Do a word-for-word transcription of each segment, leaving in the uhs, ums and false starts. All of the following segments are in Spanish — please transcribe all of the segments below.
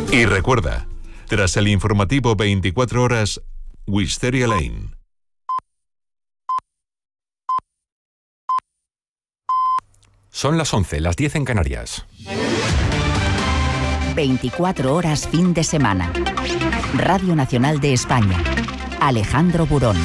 Y recuerda, tras el informativo veinticuatro horas, Wisteria Lane. Son las once, las diez en Canarias. veinticuatro horas fin de semana. Radio Nacional de España. Alejandro Burón.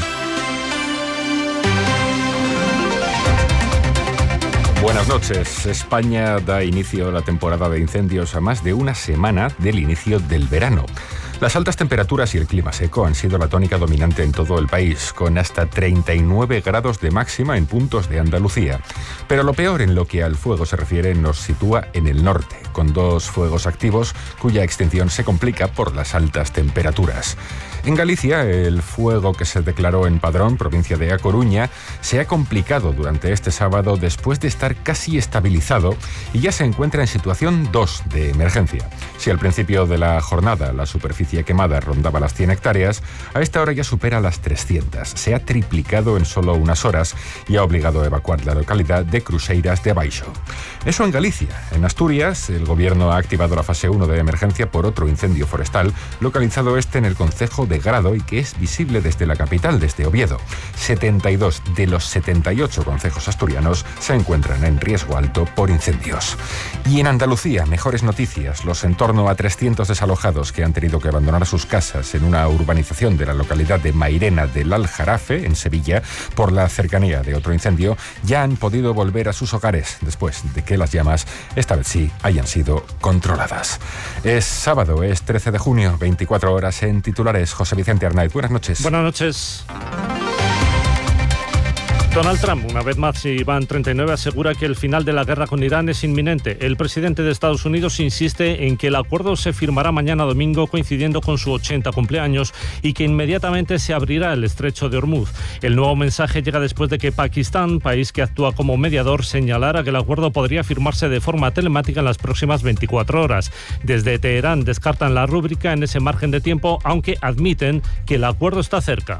Buenas noches. España da inicio a la temporada de incendios a más de una semana del inicio del verano. Las altas temperaturas y el clima seco han sido la tónica dominante en todo el país, con hasta treinta y nueve grados de máxima en puntos de Andalucía. Pero lo peor en lo que al fuego se refiere nos sitúa en el norte, con dos fuegos activos cuya extinción se complica por las altas temperaturas. En Galicia, el fuego que se declaró en Padrón, provincia de A Coruña, se ha complicado durante este sábado después de estar casi estabilizado y ya se encuentra en situación dos de emergencia. Si al principio de la jornada la superficie quemada rondaba las cien hectáreas, a esta hora ya supera las trescientas. Se ha triplicado en solo unas horas y ha obligado a evacuar la localidad de Cruceiras de Baixo. Eso en Galicia. En Asturias, el gobierno ha activado la fase uno de emergencia por otro incendio forestal, localizado este en el concejo de Grado y que es visible desde la capital, desde Oviedo. setenta y dos de los setenta y ocho concejos asturianos se encuentran en riesgo alto por incendios. Y en Andalucía, mejores noticias. Los en torno a trescientos desalojados que han tenido que abandonar sus casas en una urbanización de la localidad de Mairena del Aljarafe, en Sevilla, por la cercanía de otro incendio, ya han podido volver a sus hogares después de que las llamas, esta vez sí, hayan sido controladas. Es sábado, es trece de junio, veinticuatro horas en titulares. José Vicente Arnaiz, buenas noches. Buenas noches. Donald Trump, una vez más, Iván treinta y nueve, asegura que el final de la guerra con Irán es inminente. El presidente de Estados Unidos insiste en que el acuerdo se firmará mañana domingo, coincidiendo con su ochenta cumpleaños, y que inmediatamente se abrirá el estrecho de Hormuz. El nuevo mensaje llega después de que Pakistán, país que actúa como mediador, señalara que el acuerdo podría firmarse de forma telemática en las próximas veinticuatro horas. Desde Teherán descartan la rúbrica en ese margen de tiempo, aunque admiten que el acuerdo está cerca.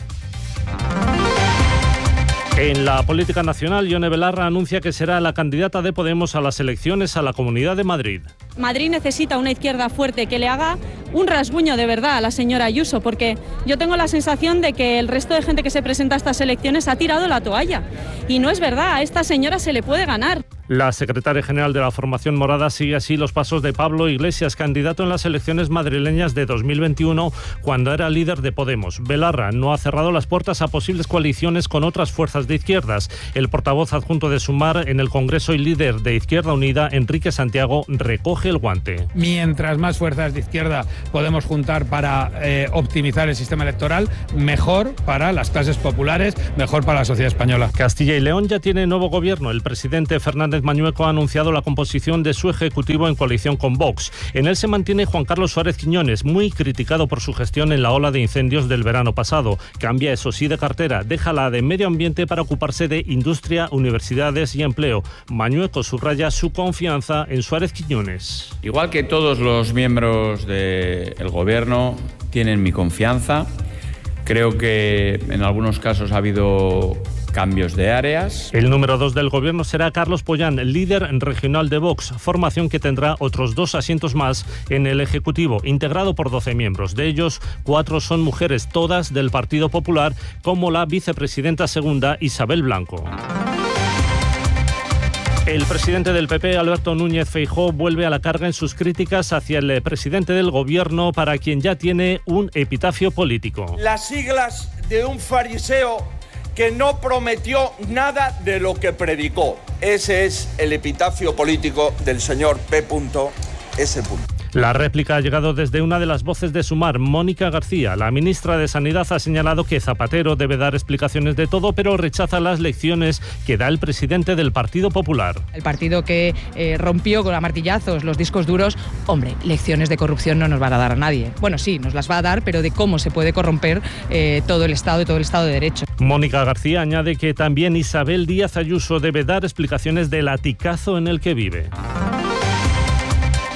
En la política nacional, Ione Belarra anuncia que será la candidata de Podemos a las elecciones a la Comunidad de Madrid. Madrid necesita una izquierda fuerte que le haga un rasguño de verdad a la señora Ayuso, porque yo tengo la sensación de que el resto de gente que se presenta a estas elecciones ha tirado la toalla. Y no es verdad, a esta señora se le puede ganar. La secretaria general de la formación morada sigue así los pasos de Pablo Iglesias, candidato en las elecciones madrileñas de dos mil veintiuno, cuando era líder de Podemos. Belarra no ha cerrado las puertas a posibles coaliciones con otras fuerzas de izquierdas. El portavoz adjunto de Sumar en el Congreso y líder de Izquierda Unida, Enrique Santiago, recoge el guante. Mientras más fuerzas de izquierda podemos juntar para eh, optimizar el sistema electoral, mejor para las clases populares, mejor para la sociedad española. Castilla y León ya tiene nuevo gobierno. El presidente Fernández Mañueco ha anunciado la composición de su ejecutivo en coalición con Vox. En él se mantiene Juan Carlos Suárez Quiñones, muy criticado por su gestión en la ola de incendios del verano pasado. Cambia, eso sí, de cartera, deja la de medio ambiente para ocuparse de industria, universidades y empleo. Mañueco subraya su confianza en Suárez Quiñones. Igual que todos los miembros del gobierno tienen mi confianza, creo que en algunos casos ha habido cambios de áreas. El número dos del gobierno será Carlos Pollán, líder regional de Vox, formación que tendrá otros dos asientos más en el Ejecutivo, integrado por doce miembros. De ellos, cuatro son mujeres, todas del Partido Popular, como la vicepresidenta segunda Isabel Blanco. El presidente del P P, Alberto Núñez Feijóo, vuelve a la carga en sus críticas hacia el presidente del gobierno, para quien ya tiene un epitafio político. Las siglas de un fariseo que no prometió nada de lo que predicó. Ese es el epitafio político del señor P. S. La réplica ha llegado desde una de las voces de Sumar, Mónica García. La ministra de Sanidad ha señalado que Zapatero debe dar explicaciones de todo, pero rechaza las lecciones que da el presidente del Partido Popular. El partido que eh, rompió con a martillazos los discos duros, hombre, lecciones de corrupción no nos van a dar a nadie. Bueno, sí, nos las va a dar, pero de cómo se puede corromper eh, todo el Estado y todo el Estado de Derecho. Mónica García añade que también Isabel Díaz Ayuso debe dar explicaciones del aticazo en el que vive.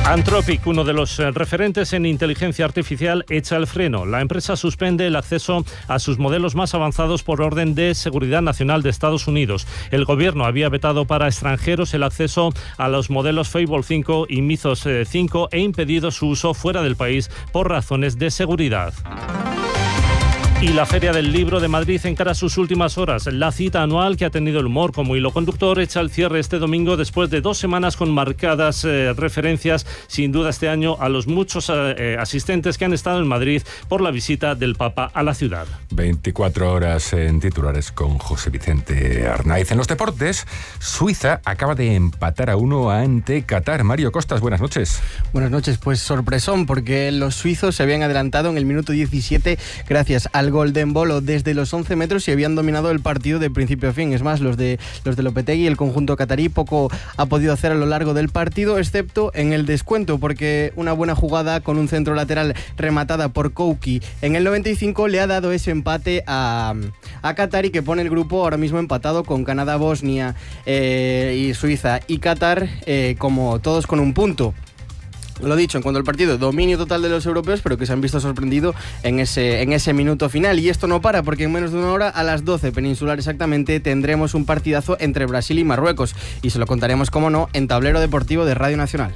Anthropic, uno de los referentes en inteligencia artificial, echa el freno. La empresa suspende el acceso a sus modelos más avanzados por orden de seguridad nacional de Estados Unidos. El gobierno había vetado para extranjeros el acceso a los modelos Fable cinco y Mythos cinco e impedido su uso fuera del país por razones de seguridad. Y la Feria del Libro de Madrid encara sus últimas horas. La cita anual, que ha tenido el humor como hilo conductor, echa el cierre este domingo después de dos semanas con marcadas eh, referencias, sin duda este año, a los muchos eh, asistentes que han estado en Madrid por la visita del Papa a la ciudad. veinticuatro horas en titulares con José Vicente Arnaiz. En los deportes, Suiza acaba de empatar a uno ante Qatar. Mario Costas, buenas noches. Buenas noches, pues sorpresón, porque los suizos se habían adelantado en el minuto diecisiete gracias al Golden Bolo desde los once metros y habían dominado el partido de principio a fin. Es más, los de los de Lopetegui, el conjunto catarí, poco ha podido hacer a lo largo del partido, excepto en el descuento, porque una buena jugada con un centro lateral rematada por Kouki en el noventa y cinco le ha dado ese empate a, a Qatar, y que pone el grupo ahora mismo empatado con Canadá, Bosnia eh, y Suiza y Qatar, eh, como todos con un punto. Lo dicho, en cuanto al partido, dominio total de los europeos, pero que se han visto sorprendidos en ese, en ese minuto final. Y esto no para, porque en menos de una hora, a las doce peninsular exactamente, tendremos un partidazo entre Brasil y Marruecos. Y se lo contaremos, como no, en Tablero Deportivo de Radio Nacional.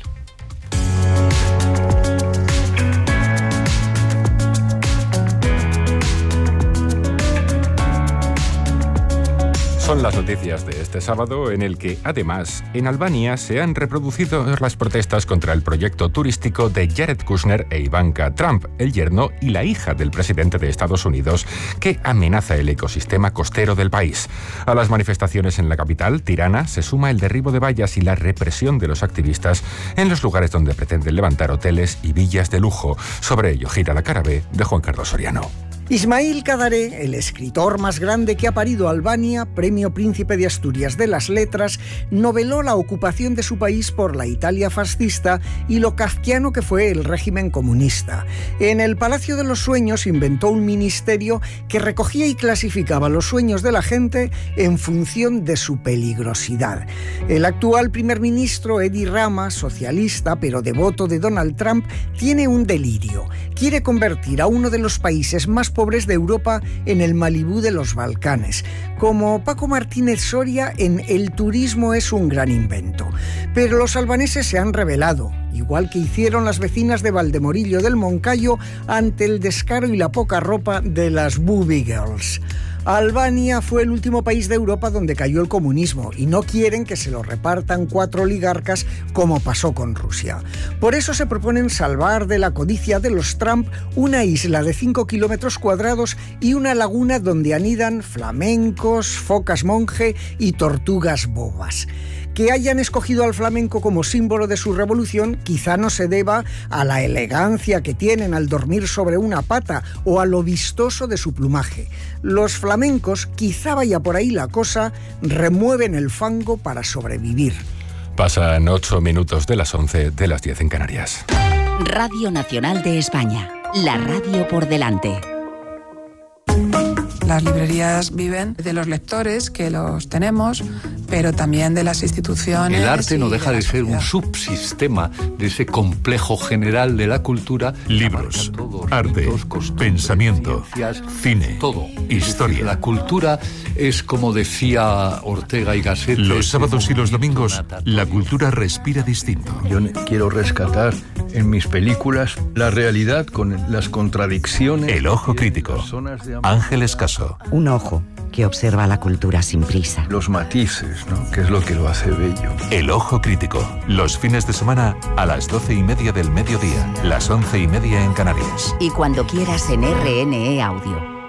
Son las noticias de este sábado, en el que, además, en Albania se han reproducido las protestas contra el proyecto turístico de Jared Kushner e Ivanka Trump, el yerno y la hija del presidente de Estados Unidos, que amenaza el ecosistema costero del país. A las manifestaciones en la capital, Tirana, se suma el derribo de vallas y la represión de los activistas en los lugares donde pretenden levantar hoteles y villas de lujo. Sobre ello gira la cara B de Juan Carlos Soriano. Ismail Kadare, el escritor más grande que ha parido Albania, Premio Príncipe de Asturias de las Letras, noveló la ocupación de su país por la Italia fascista y lo kafkiano que fue el régimen comunista. En el Palacio de los Sueños inventó un ministerio que recogía y clasificaba los sueños de la gente en función de su peligrosidad. El actual primer ministro, Edi Rama, socialista pero devoto de Donald Trump, tiene un delirio. Quiere convertir a uno de los países más pobres de Europa en el Malibú de los Balcanes. Como Paco Martínez Soria en El turismo es un gran invento. Pero los albaneses se han rebelado, igual que hicieron las vecinas de Valdemorillo del Moncayo ante el descaro y la poca ropa de las Booby Girls. Albania fue el último país de Europa donde cayó el comunismo y no quieren que se lo repartan cuatro oligarcas como pasó con Rusia. Por eso se proponen salvar de la codicia de los Trump una isla de cinco kilómetros cuadrados y una laguna donde anidan flamencos, focas monje y tortugas bobas. Que hayan escogido al flamenco como símbolo de su revolución quizá no se deba a la elegancia que tienen al dormir sobre una pata o a lo vistoso de su plumaje. Los flamencos, quizá vaya por ahí la cosa, remueven el fango para sobrevivir. Pasan ocho minutos de las once, de las diez en Canarias. Radio Nacional de España, la radio por delante. Las librerías viven de los lectores, que los tenemos, pero también de las instituciones. El arte no deja de, de ser un subsistema de ese complejo general de la cultura. Libros, arte, ritos, pensamiento, cine, todo, historia. La cultura es, como decía Ortega y Gasset, los sábados y los domingos, la cultura respira distinto. Yo quiero rescatar en mis películas la realidad con las contradicciones. El ojo crítico. Ángel Escaso. Un ojo que observa la cultura sin prisa. Los matices, ¿no? Que es lo que lo hace bello. El ojo crítico. Los fines de semana a las doce y media del mediodía, las once y media en Canarias. Y cuando quieras en R N E Audio.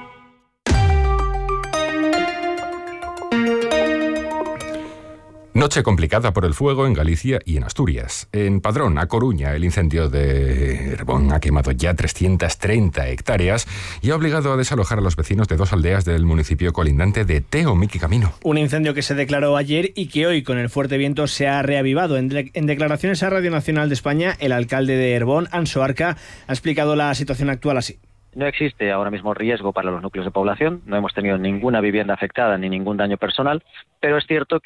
Noche complicada por el fuego en Galicia y en Asturias. En Padrón, a Coruña, el incendio de Herbón ha quemado ya trescientas treinta hectáreas y ha obligado a desalojar a los vecinos de dos aldeas del municipio colindante de Teo Miki Camino. Un incendio que se declaró ayer y que hoy, con el fuerte viento, se ha reavivado. En, de- en declaraciones a Radio Nacional de España, el alcalde de Herbón, Anso Arca, ha explicado la situación actual así. No existe ahora mismo riesgo para los núcleos de población, no hemos tenido ninguna vivienda afectada ni ningún daño personal, pero es cierto que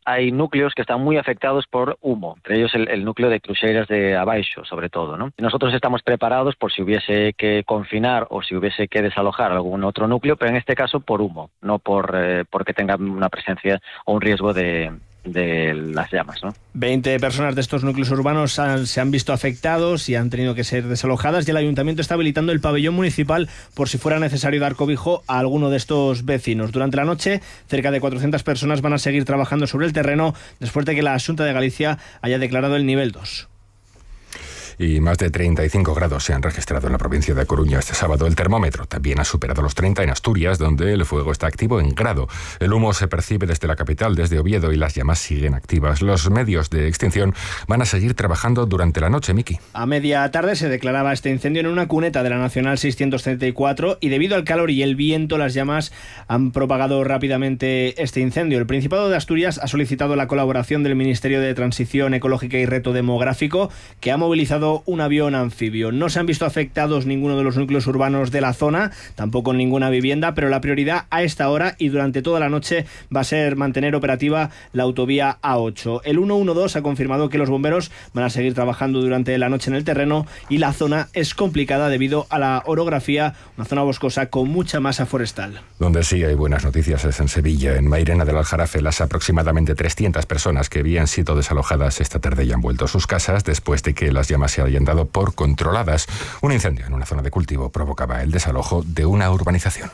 hay núcleos que están muy afectados por humo, entre ellos el, el núcleo de Cruxeiras de Abaixo, sobre todo, ¿no? Nosotros estamos preparados por si hubiese que confinar o si hubiese que desalojar algún otro núcleo, pero en este caso por humo, no por eh, porque tenga una presencia o un riesgo de... de las llamas, ¿no? veinte personas de estos núcleos urbanos han, se han visto afectados y han tenido que ser desalojadas, y el ayuntamiento está habilitando el pabellón municipal por si fuera necesario dar cobijo a alguno de estos vecinos. Durante la noche, cerca de cuatrocientas personas van a seguir trabajando sobre el terreno después de que la Xunta de Galicia haya declarado el nivel dos. Y más de treinta y cinco grados se han registrado en la provincia de Coruña este sábado. El termómetro también ha superado los treinta en Asturias, donde el fuego está activo en grado. El humo se percibe desde la capital, desde Oviedo, y las llamas siguen activas. Los medios de extinción van a seguir trabajando durante la noche, Miki. A media tarde se declaraba este incendio en una cuneta de la Nacional seiscientos treinta y cuatro y debido al calor y el viento, las llamas han propagado rápidamente este incendio. El Principado de Asturias ha solicitado la colaboración del Ministerio de Transición Ecológica y Reto Demográfico, que ha movilizado un avión anfibio. No se han visto afectados ninguno de los núcleos urbanos de la zona, tampoco ninguna vivienda, pero la prioridad a esta hora y durante toda la noche va a ser mantener operativa la autovía A ocho. El ciento doce ha confirmado que los bomberos van a seguir trabajando durante la noche en el terreno y la zona es complicada debido a la orografía, una zona boscosa con mucha masa forestal. Donde sí hay buenas noticias es en Sevilla. En Mairena del Aljarafe, las aproximadamente trescientas personas que habían sido desalojadas esta tarde ya han vuelto a sus casas después de que las llamas se hayan dado por controladas. Un incendio en una zona de cultivo provocaba el desalojo de una urbanización.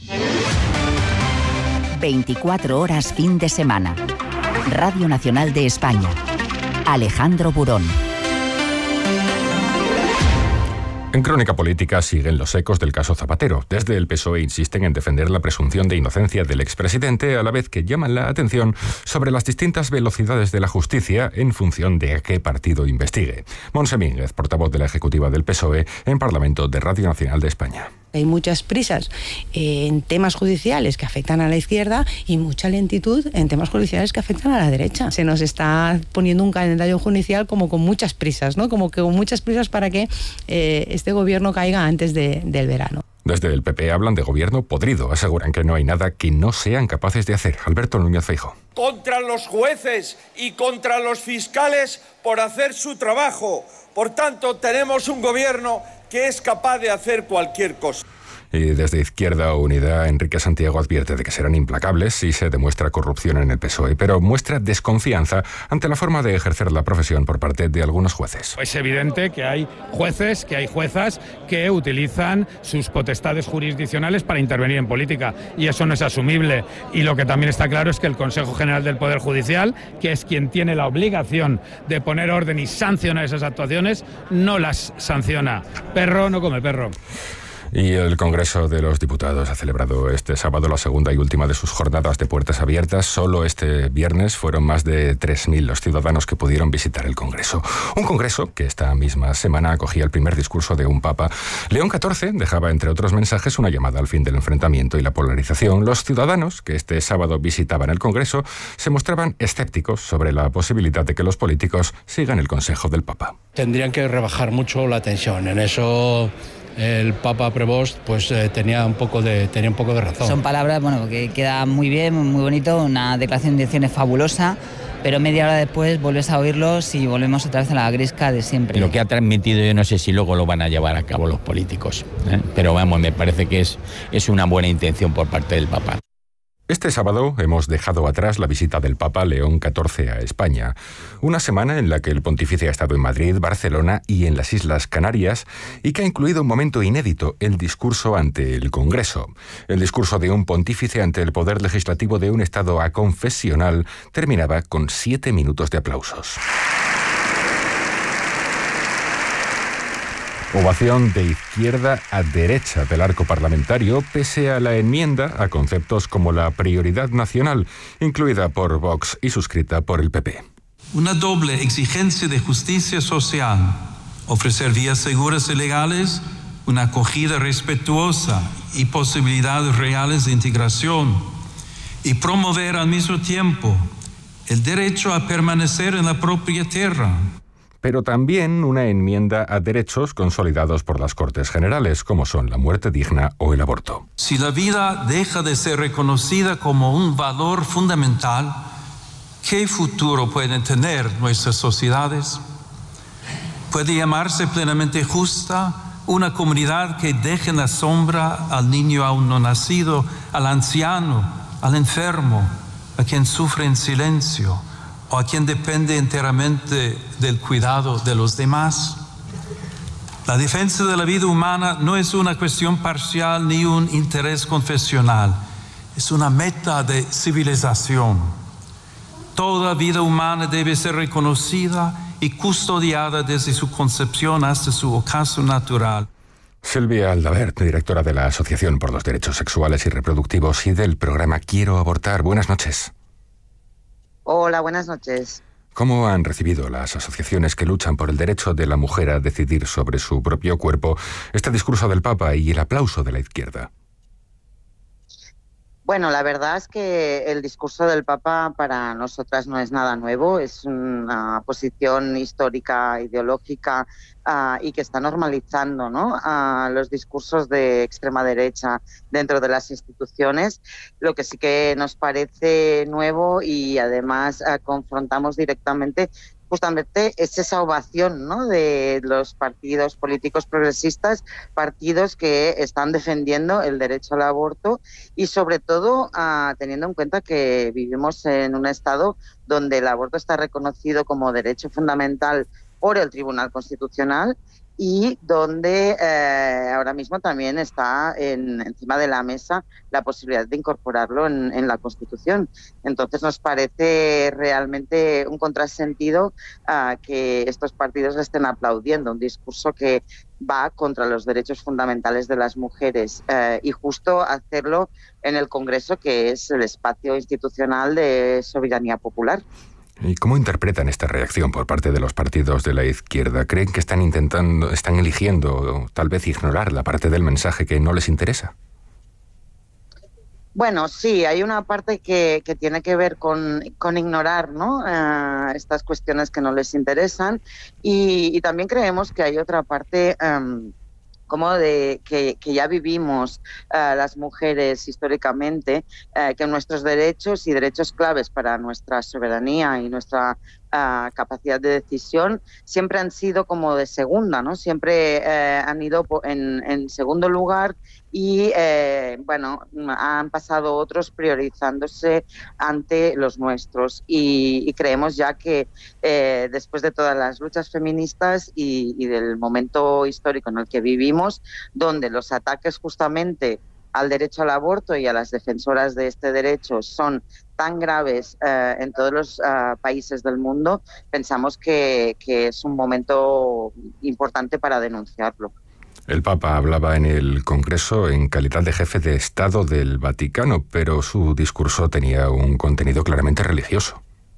veinticuatro horas fin de semana. Radio Nacional de España. Alejandro Burón. En Crónica Política siguen los ecos del caso Zapatero. Desde el P S O E insisten en defender la presunción de inocencia del expresidente, a la vez que llaman la atención sobre las distintas velocidades de la justicia en función de a qué partido investigue. Montse Mínguez, portavoz de la ejecutiva del P S O E, en Parlamento de Radio Nacional de España. Hay muchas prisas en temas judiciales que afectan a la izquierda y mucha lentitud en temas judiciales que afectan a la derecha. Se nos está poniendo un calendario judicial como con muchas prisas, ¿no? Como que con muchas prisas para que eh, este gobierno caiga antes de, del verano. Desde el P P hablan de gobierno podrido. Aseguran que no hay nada que no sean capaces de hacer. Alberto Núñez Feijóo. Contra los jueces y contra los fiscales por hacer su trabajo. Por tanto, tenemos un gobierno que es capaz de hacer cualquier cosa. Y desde Izquierda Unida, Enrique Santiago advierte de que serán implacables si se demuestra corrupción en el P S O E, pero muestra desconfianza ante la forma de ejercer la profesión por parte de algunos jueces. Es evidente que hay jueces, que hay juezas que utilizan sus potestades jurisdiccionales para intervenir en política, y eso no es asumible. Y lo que también está claro es que el Consejo General del Poder Judicial, que es quien tiene la obligación de poner orden y sancionar esas actuaciones, no las sanciona. Perro no come perro. Y el Congreso de los Diputados ha celebrado este sábado la segunda y última de sus jornadas de puertas abiertas. Solo este viernes fueron más de tres mil los ciudadanos que pudieron visitar el Congreso. Un Congreso que esta misma semana acogía el primer discurso de un Papa. León catorce dejaba, entre otros mensajes, una llamada al fin del enfrentamiento y la polarización. Los ciudadanos que este sábado visitaban el Congreso se mostraban escépticos sobre la posibilidad de que los políticos sigan el consejo del Papa. Tendrían que rebajar mucho la tensión. En eso el Papa Prevost pues eh, tenía un poco de tenía un poco de razón. Son palabras, bueno, que queda muy bien, muy bonito, una declaración de intenciones fabulosa, pero media hora después vuelves a oírlos y volvemos otra vez a la gresca de siempre. Lo que ha transmitido, yo no sé si luego lo van a llevar a cabo los políticos, ¿eh? Pero vamos, me parece que es, es una buena intención por parte del Papa. Este sábado hemos dejado atrás la visita del Papa León catorce a España. Una semana en la que el pontífice ha estado en Madrid, Barcelona y en las Islas Canarias, y que ha incluido un momento inédito, el discurso ante el Congreso. El discurso de un pontífice ante el poder legislativo de un Estado aconfesional terminaba con siete minutos de aplausos. Ovación de izquierda a derecha del arco parlamentario, pese a la enmienda a conceptos como la prioridad nacional, incluida por Vox y suscrita por el P P. Una doble exigencia de justicia social, ofrecer vías seguras y legales, una acogida respetuosa y posibilidades reales de integración, y promover al mismo tiempo el derecho a permanecer en la propia tierra. Pero también una enmienda a derechos consolidados por las Cortes Generales, como son la muerte digna o el aborto. Si la vida deja de ser reconocida como un valor fundamental, ¿qué futuro pueden tener nuestras sociedades? ¿Puede llamarse plenamente justa una comunidad que deje en la sombra al niño aún no nacido, al anciano, al enfermo, a quien sufre en silencio o a quien depende enteramente del cuidado de los demás? La defensa de la vida humana no es una cuestión parcial ni un interés confesional, es una meta de civilización. Toda vida humana debe ser reconocida y custodiada desde su concepción hasta su ocaso natural. Silvia Aldabert, directora de la Asociación por los Derechos Sexuales y Reproductivos y del programa Quiero Abortar. Buenas noches. Hola, buenas noches. ¿Cómo han recibido las asociaciones que luchan por el derecho de la mujer a decidir sobre su propio cuerpo este discurso del Papa y el aplauso de la izquierda? Bueno, la verdad es que el discurso del Papa para nosotras no es nada nuevo, es una posición histórica, ideológica uh, y que está normalizando, ¿no?, uh, los discursos de extrema derecha dentro de las instituciones. Lo que sí que nos parece nuevo y además uh, confrontamos directamente justamente es esa ovación, ¿no?, de los partidos políticos progresistas, partidos que están defendiendo el derecho al aborto y sobre todo uh, teniendo en cuenta que vivimos en un estado donde el aborto está reconocido como derecho fundamental por el Tribunal Constitucional y donde eh, ahora mismo también está en, encima de la mesa la posibilidad de incorporarlo en, en la Constitución. Entonces nos parece realmente un contrasentido uh, que estos partidos estén aplaudiendo un discurso que va contra los derechos fundamentales de las mujeres eh, y justo hacerlo en el Congreso, que es el espacio institucional de soberanía popular. ¿Y cómo interpretan esta reacción por parte de los partidos de la izquierda? ¿Creen que están intentando, están eligiendo tal vez ignorar la parte del mensaje que no les interesa? Bueno, sí, hay una parte que, que tiene que ver con, con ignorar, ¿no?, uh, estas cuestiones que no les interesan y, y también creemos que hay otra parte um, como de que, que ya vivimos uh, las mujeres históricamente, uh, que nuestros derechos y derechos claves para nuestra soberanía y nuestra uh, capacidad de decisión siempre han sido como de segunda, ¿no? Siempre uh, han ido en, en segundo lugar y eh, bueno, han pasado otros priorizándose ante los nuestros y, y creemos ya que eh, después de todas las luchas feministas y, y del momento histórico en el que vivimos, donde los ataques justamente al derecho al aborto y a las defensoras de este derecho son tan graves eh, en todos los uh, países del mundo, pensamos que, que es un momento importante para denunciarlo. El Papa hablaba en el Congreso en calidad de jefe de Estado del Vaticano, pero su discurso tenía un contenido claramente religioso.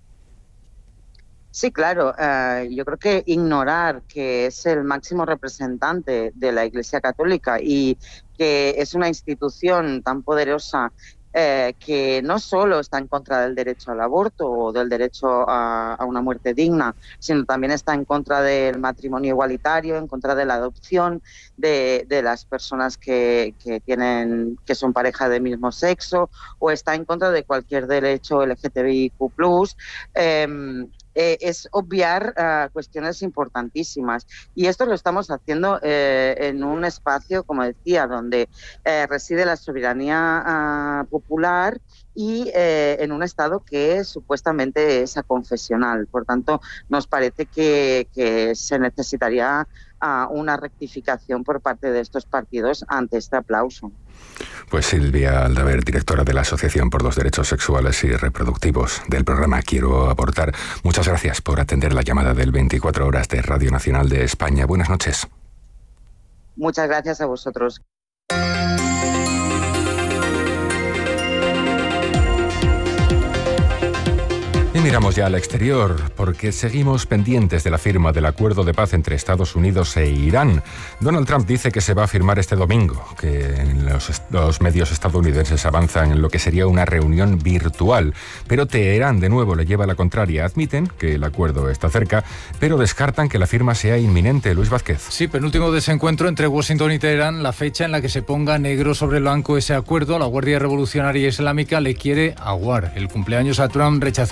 Sí, claro. Uh, yo creo que ignorar que es el máximo representante de la Iglesia Católica y que es una institución tan poderosa eh, que no solo está en contra del derecho al aborto o del derecho a, a una muerte digna, sino también está en contra del matrimonio igualitario, en contra de la adopción de, de las personas que, que, tienen, que son pareja de mismo sexo, o está en contra de cualquier derecho L G T B I Q plus. Eh, Eh, es obviar uh, cuestiones importantísimas y esto lo estamos haciendo eh, en un espacio, como decía, donde eh, reside la soberanía uh, popular y eh, en un Estado que supuestamente es aconfesional. Por tanto, nos parece que, que se necesitaría uh, una rectificación por parte de estos partidos ante este aplauso. Pues Silvia Aldabert, directora de la Asociación por los Derechos Sexuales y Reproductivos del programa Quiero Abortar, muchas gracias por atender la llamada del veinticuatro horas de Radio Nacional de España. Buenas noches. Muchas gracias a vosotros. Y miramos ya al exterior, porque seguimos pendientes de la firma del acuerdo de paz entre Estados Unidos e Irán. Donald Trump dice que se va a firmar este domingo, que los, los medios estadounidenses avanzan en lo que sería una reunión virtual. Pero Teherán, de nuevo, le lleva la contraria. Admiten que el acuerdo está cerca, pero descartan que la firma sea inminente. Luis Vázquez. Sí, penúltimo desencuentro entre Washington y Teherán, la fecha en la que se ponga negro sobre blanco ese acuerdo. La Guardia Revolucionaria Islámica le quiere aguar el cumpleaños a Trump, rechazando que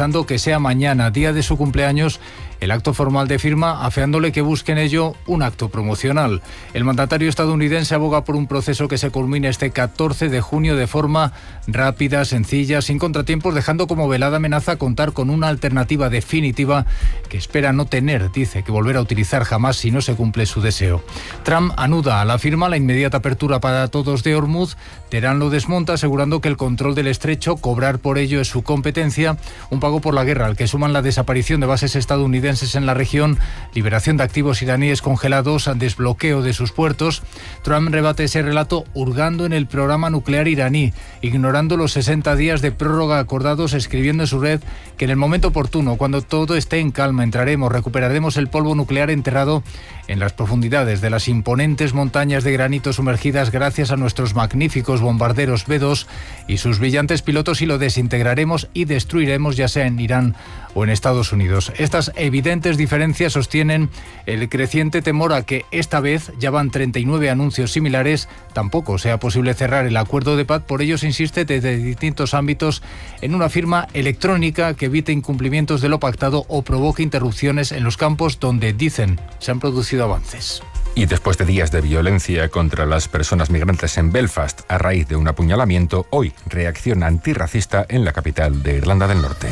sea mañana, día de su cumpleaños, el acto formal de firma, afeándole que busque en ello un acto promocional. El mandatario estadounidense aboga por un proceso que se culmine este catorce de junio de forma rápida, sencilla, sin contratiempos, dejando como velada amenaza contar con una alternativa definitiva que espera no tener, dice, que volver a utilizar jamás si no se cumple su deseo. Trump anuda a la firma la inmediata apertura para todos de Hormuz. Teherán lo desmonta, asegurando que el control del estrecho, cobrar por ello es su competencia, un pago por la guerra al que suman la desaparición de bases estadounidenses en la región, liberación de activos iraníes congelados, desbloqueo de sus puertos. Trump rebate ese relato hurgando en el programa nuclear iraní, ignorando los sesenta días de prórroga acordados, escribiendo en su red que en el momento oportuno, cuando todo esté en calma, entraremos, recuperaremos el polvo nuclear enterrado en las profundidades de las imponentes montañas de granito sumergidas gracias a nuestros magníficos bombarderos B dos y sus brillantes pilotos, y lo desintegraremos y destruiremos, ya sea en Irán o en Estados Unidos. Estas evidentes diferencias sostienen el creciente temor a que esta vez, ya van treinta y nueve anuncios similares, tampoco sea posible cerrar el acuerdo de paz. Por ello se insiste desde distintos ámbitos en una firma electrónica que evite incumplimientos de lo pactado o provoque interrupciones en los campos donde, dicen, se han producido avances. Y después de días de violencia contra las personas migrantes en Belfast a raíz de un apuñalamiento, hoy reacción antirracista en la capital de Irlanda del Norte.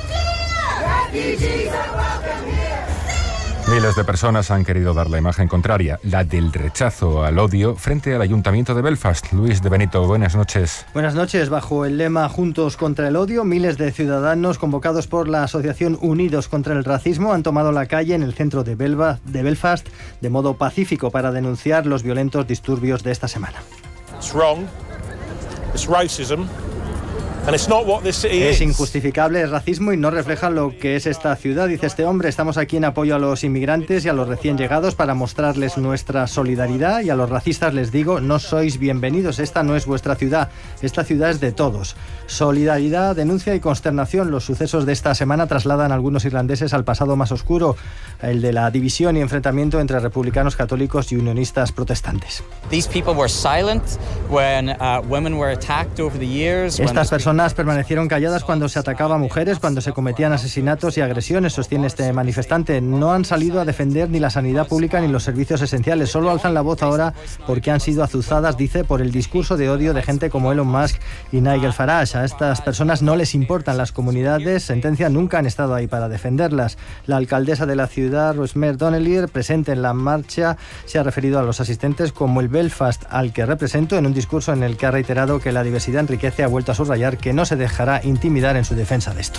Miles de personas han querido dar la imagen contraria, la del rechazo al odio, frente al Ayuntamiento de Belfast. Luis de Benito, buenas noches. Buenas noches. Bajo el lema Juntos contra el odio, miles de ciudadanos convocados por la asociación Unidos contra el Racismo han tomado la calle en el centro de, Belva, de Belfast de modo pacífico para denunciar los violentos disturbios de esta semana. It's wrong. It's racism. And it's not what this city es is. injustificable, es racismo y no refleja lo que es esta ciudad, dice este hombre. Estamos aquí en apoyo a los inmigrantes y a los recién llegados para mostrarles nuestra solidaridad, y a los racistas les digo, no sois bienvenidos, esta no es vuestra ciudad, esta ciudad es de todos. Solidaridad, denuncia y consternación. Los sucesos de esta semana trasladan a algunos irlandeses al pasado más oscuro, el de la división y enfrentamiento entre republicanos católicos y unionistas protestantes. These people were silent when uh, women were attacked over the years. Estas personas permanecieron calladas cuando se atacaba a mujeres, cuando se cometían asesinatos y agresiones, sostiene este manifestante. No han salido a defender ni la sanidad pública ni los servicios esenciales, solo alzan la voz ahora porque han sido azuzadas, dice, por el discurso de odio de gente como Elon Musk y Nigel Farage. A estas personas no les importan las comunidades, sentencia, nunca han estado ahí para defenderlas. La alcaldesa de la ciudad, Rosemary Donnelly, presente en la marcha, se ha referido a los asistentes como el Belfast al que represento, en un discurso en el que ha reiterado que la diversidad enriquece. Ha vuelto a subrayar que no se dejará intimidar en su defensa de esto.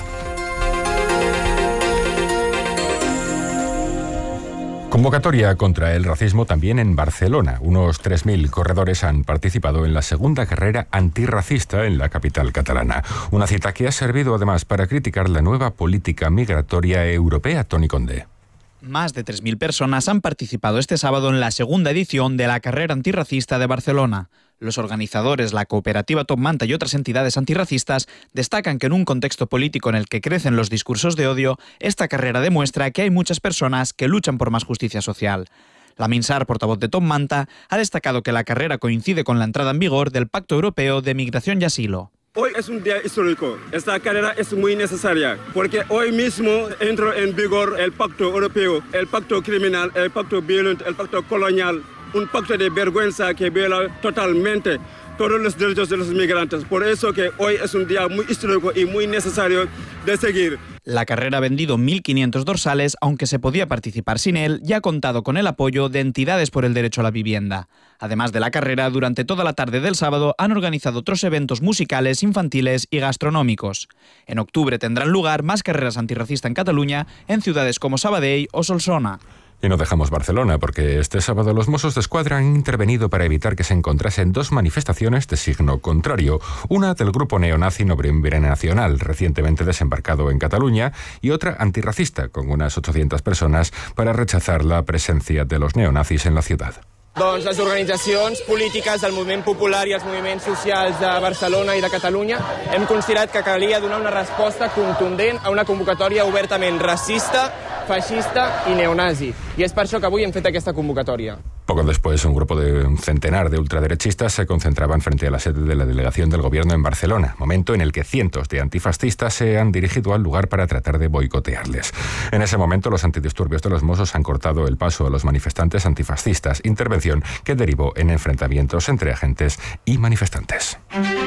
Convocatoria contra el racismo también en Barcelona. Unos tres mil corredores han participado en la segunda carrera antirracista en la capital catalana. Una cita que ha servido además para criticar la nueva política migratoria europea. Toni Conde. Más de tres mil personas han participado este sábado en la segunda edición de la carrera antirracista de Barcelona. Los organizadores, la cooperativa Top Manta y otras entidades antirracistas destacan que en un contexto político en el que crecen los discursos de odio, esta carrera demuestra que hay muchas personas que luchan por más justicia social. Lamin Sarr, portavoz de Top Manta, ha destacado que la carrera coincide con la entrada en vigor del Pacto Europeo de Migración y Asilo. Hoy es un día histórico. Esta carrera es muy necesaria porque hoy mismo entró en vigor el Pacto Europeo, el Pacto Criminal, el Pacto Violento, el Pacto Colonial, un pacto de vergüenza que viola totalmente todos los derechos de los migrantes. Por eso que hoy es un día muy histórico y muy necesario de seguir. La carrera ha vendido mil quinientos dorsales, aunque se podía participar sin él, y ha contado con el apoyo de entidades por el derecho a la vivienda. Además de la carrera, durante toda la tarde del sábado han organizado otros eventos musicales, infantiles y gastronómicos. En octubre tendrán lugar más carreras antirracistas en Cataluña, en ciudades como Sabadell o Solsona. Y no dejamos Barcelona, porque este sábado los Mossos d'Esquadra han intervenido para evitar que se encontrasen dos manifestaciones de signo contrario. Una del grupo neonazi Novembre Nacional, recientemente desembarcado en Cataluña, y otra antirracista, con unas ochocientas personas, para rechazar la presencia de los neonazis en la ciudad. Doncs les organitzacions polítiques del moviment popular i els moviments socials de Barcelona i de Catalunya hem considerat que calia donar una resposta contundent a una convocatòria obertament racista, feixista i neonazi. I és per això que avui hem fet aquesta convocatòria. Poco después, un grupo de un centenar de ultraderechistas se concentraban frente a la sede de la delegación del gobierno en Barcelona, momento en el que cientos de antifascistas se han dirigido al lugar para tratar de boicotearles. En ese momento, los antidisturbios de los Mossos han cortado el paso a los manifestantes antifascistas, intervención que derivó en enfrentamientos entre agentes y manifestantes.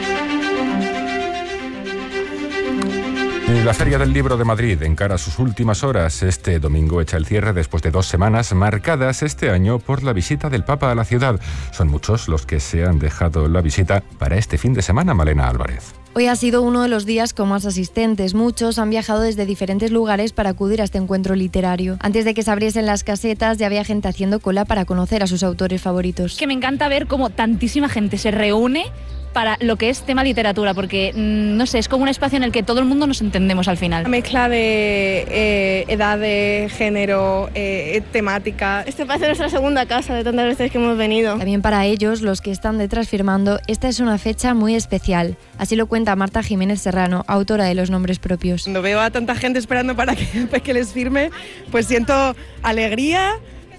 La Feria del Libro de Madrid encara sus últimas horas. Este domingo echa el cierre después de dos semanas marcadas este año por la visita del Papa a la ciudad. Son muchos los que se han dejado la visita para este fin de semana, Malena Álvarez. Hoy ha sido uno de los días con más asistentes. Muchos han viajado desde diferentes lugares para acudir a este encuentro literario. Antes de que se abriesen las casetas, ya había gente haciendo cola para conocer a sus autores favoritos. Que me encanta ver cómo tantísima gente se reúne para lo que es tema literatura, porque, no sé, es como un espacio en el que todo el mundo nos entendemos al final. La mezcla de eh, edades, género, eh, temática. Este parece nuestra segunda casa de tantas veces que hemos venido. También para ellos, los que están detrás firmando, esta es una fecha muy especial. Así lo cuenta Marta Jiménez Serrano, autora de Los Nombres Propios. Cuando veo a tanta gente esperando para que, para que les firme, pues siento alegría,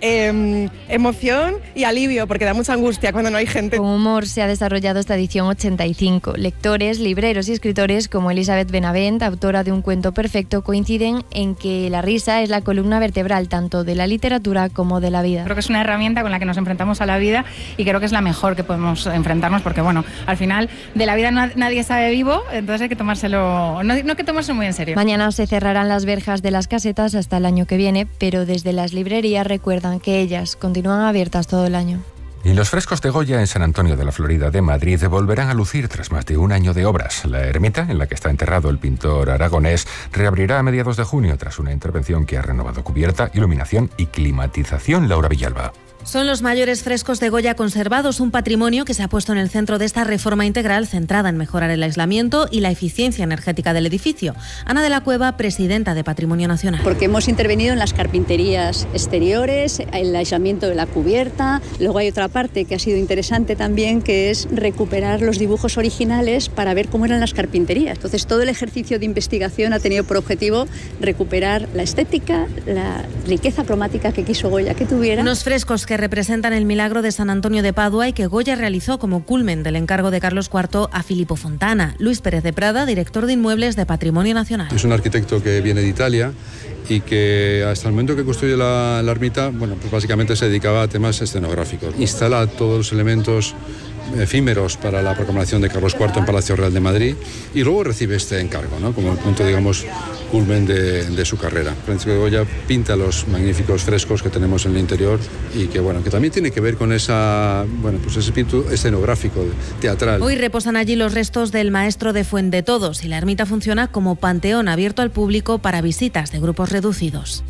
Eh, emoción y alivio, porque da mucha angustia cuando no hay gente. Con humor se ha desarrollado esta edición ochenta y cinco. Lectores, libreros y escritores como Elizabeth Benavent, autora de Un cuento perfecto, coinciden en que la risa es la columna vertebral tanto de la literatura como de la vida. Creo que es una herramienta con la que nos enfrentamos a la vida y creo que es la mejor que podemos enfrentarnos, porque bueno, al final de la vida nadie sabe vivo, entonces hay que tomárselo, no, no hay que tomárselo muy en serio. Mañana se cerrarán las verjas de las casetas hasta el año que viene, pero desde las librerías recuerdan que ellas continúan abiertas todo el año. Y los frescos de Goya en San Antonio de la Florida de Madrid volverán a lucir tras más de un año de obras. La ermita, en la que está enterrado el pintor aragonés, reabrirá a mediados de junio tras una intervención que ha renovado cubierta, iluminación y climatización. Laura Villalba. Son los mayores frescos de Goya conservados, un patrimonio que se ha puesto en el centro de esta reforma integral centrada en mejorar el aislamiento y la eficiencia energética del edificio. Ana de la Cueva, presidenta de Patrimonio Nacional. Porque hemos intervenido en las carpinterías exteriores, el aislamiento de la cubierta. Luego hay otra parte que ha sido interesante también, que es recuperar los dibujos originales para ver cómo eran las carpinterías. Entonces, todo el ejercicio de investigación ha tenido por objetivo recuperar la estética, la riqueza cromática que quiso Goya que tuviera. Unos frescos que representan el milagro de San Antonio de Padua y que Goya realizó como culmen del encargo de Carlos cuarto a Filippo Fontana. Luis Pérez de Prada, director de Inmuebles de Patrimonio Nacional. Es un arquitecto que viene de Italia y que hasta el momento que construye la, la ermita, bueno, pues básicamente se dedicaba a temas escenográficos. Instala todos los elementos efímeros para la proclamación de Carlos cuarto en Palacio Real de Madrid y luego recibe este encargo, ¿no?, como el punto, digamos, culmen de, de su carrera. Francisco de Goya pinta los magníficos frescos que tenemos en el interior y que, bueno, que también tiene que ver con esa, bueno, pues ese espíritu escenográfico, teatral. Hoy reposan allí los restos del maestro de Fuendetodos y la ermita funciona como panteón abierto al público para visitas de grupos reducidos.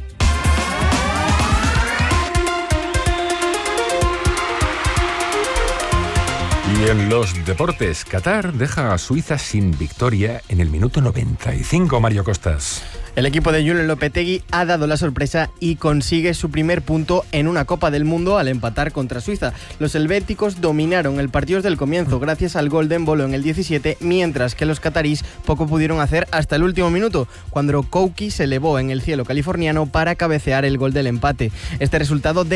Y en los deportes, Qatar deja a Suiza sin victoria en el minuto noventa y cinco. Mario Costas. El equipo de Julen Lopetegui ha dado la sorpresa y consigue su primer punto en una Copa del Mundo al empatar contra Suiza. Los helvéticos dominaron el partido desde el comienzo gracias al gol de Embolo en el diecisiete, mientras que los catarís poco pudieron hacer hasta el último minuto, cuando Kouki se elevó en el cielo californiano para cabecear el gol del empate. Este resultado de